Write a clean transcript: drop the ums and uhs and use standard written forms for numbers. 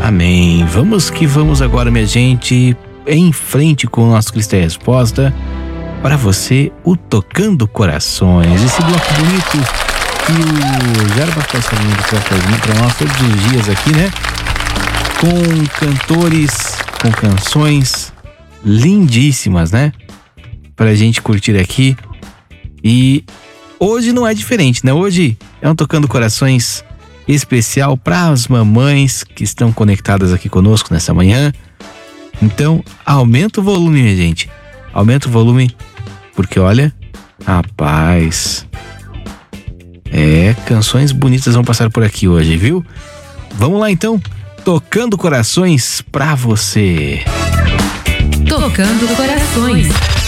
Amém. Vamos que vamos agora, minha gente, em frente com o nosso Cristo é a Resposta. Para você, o Tocando Corações. Esse bloco bonito que o Gerba Passarinho está fazendo para nós todos os dias aqui, né? Com cantores, com canções lindíssimas, né? Pra gente curtir aqui. E hoje não é diferente, né? Hoje é um Tocando Corações especial para as mamães que estão conectadas aqui conosco nessa manhã. Então, aumenta o volume, minha gente. Aumenta o volume, porque olha, rapaz, canções bonitas vão passar por aqui hoje, viu? Vamos lá então, Tocando Corações pra você. Tocando Corações.